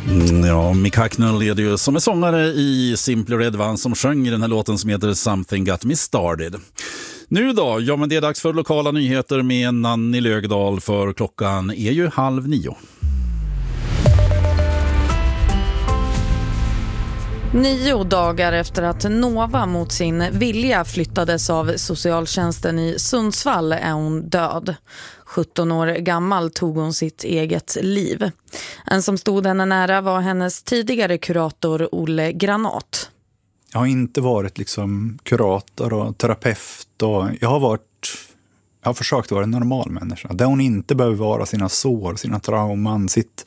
Ja, Mick Hacknell är det ju som är sångare i Simply Red, var han som sjöng i den här låten som heter Something Got Me Started. Nu då, ja men det är dags för lokala nyheter med Nanny Lögdal, för klockan är ju 8:30. 9 dagar efter att Nova mot sin vilja flyttades av socialtjänsten i Sundsvall är hon död. 17 år gammal tog hon sitt eget liv. En som stod henne nära var hennes tidigare kurator Olle Granat. Jag har inte varit liksom kurator och terapeut, och jag har försökt vara en normal människa. Där hon inte behöver vara sina sår, sina trauman, sitt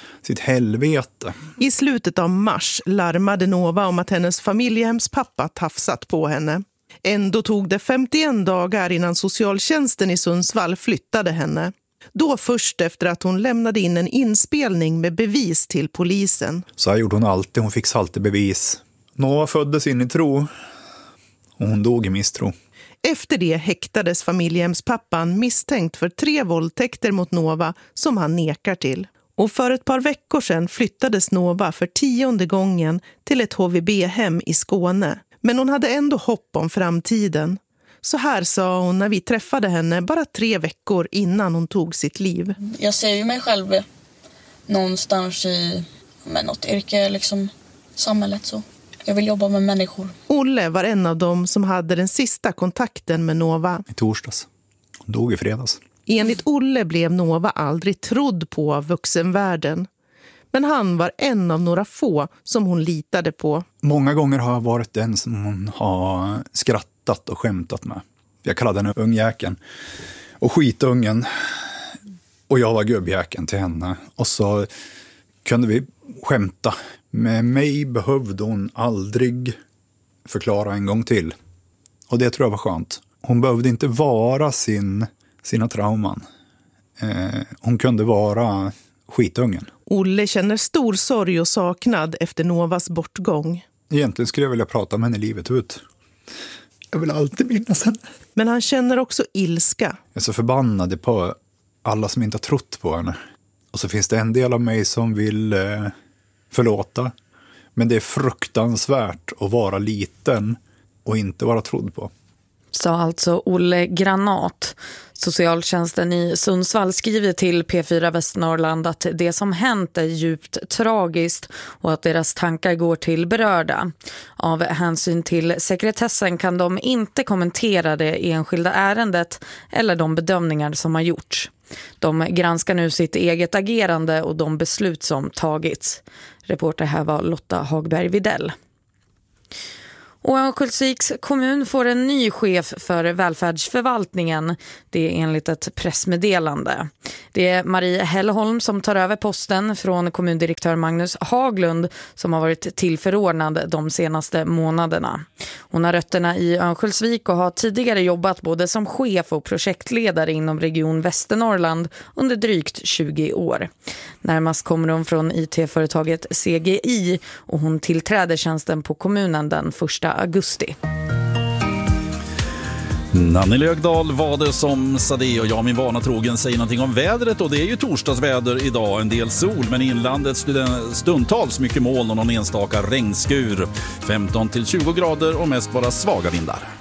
helvete. I slutet av mars larmade Nova om att hennes familjehemspappa tafsat på henne. Ändå tog det 51 dagar innan socialtjänsten i Sundsvall flyttade henne. Då först efter att hon lämnade in en inspelning med bevis till polisen. Så här gjorde hon alltid, hon fick alltid bevis. Nova föddes in i tro och hon dog i misstro. Efter det häktades familjehemspappan misstänkt för 3 våldtäkter mot Nova som han nekar till. Och för ett par veckor sedan flyttades Nova för 10:e gången till ett HVB-hem i Skåne. Men hon hade ändå hopp om framtiden. Så här sa hon när vi träffade henne bara 3 veckor innan hon tog sitt liv. Jag ser ju mig själv någonstans i något yrke, liksom samhället så. Jag vill jobba med människor. Olle var en av dem som hade den sista kontakten med Nova. I torsdags. Hon dog i fredags. Enligt Olle blev Nova aldrig trodd på av vuxenvärlden. Men han var en av några få som hon litade på. Många gånger har jag varit den som hon har skrattat och skämtat med. Jag kallade henne ungjäken och skitungen. Och jag var gubbjäken till henne. Och så kunde vi skämta. Med mig behövde hon aldrig förklara en gång till. Och det tror jag var skönt. Hon behövde inte vara sina trauman. Hon kunde vara skitungen. Olle känner stor sorg och saknad efter Novas bortgång. Egentligen skulle jag vilja prata med henne livet ut. Jag vill alltid minnas henne. Men han känner också ilska. Jag är så förbannad på alla som inte har trott på henne. Och så finns det en del av mig som vill förlåta. Men det är fruktansvärt att vara liten och inte vara trodd på. Sa alltså Olle Granat. Socialtjänsten i Sundsvall skriver till P4 Västernorrland att det som hänt är djupt tragiskt och att deras tankar går till berörda. Av hänsyn till sekretessen kan de inte kommentera det enskilda ärendet eller de bedömningar som har gjorts. De granskar nu sitt eget agerande och de beslut som tagits. Reporter här var Lotta Hagberg Videll. Och Örnsköldsviks kommun får en ny chef för välfärdsförvaltningen. Det är enligt ett pressmeddelande. Det är Marie Hellholm som tar över posten från kommundirektör Magnus Haglund som har varit tillförordnad de senaste månaderna. Hon har rötterna i Örnsköldsvik och har tidigare jobbat både som chef och projektledare inom region Västernorrland under drygt 20 år. Närmast kommer hon från IT-företaget CGI och hon tillträder tjänsten på kommunen den 1 augusti. Nanny Lögdal var det som sa det, och jag min vana trogen säger någonting om vädret, och det är ju torsdagsväder idag, en del sol men i inlandet stundtals mycket moln och någon enstaka regnskur. 15 till 20 grader och mest bara svaga vindar.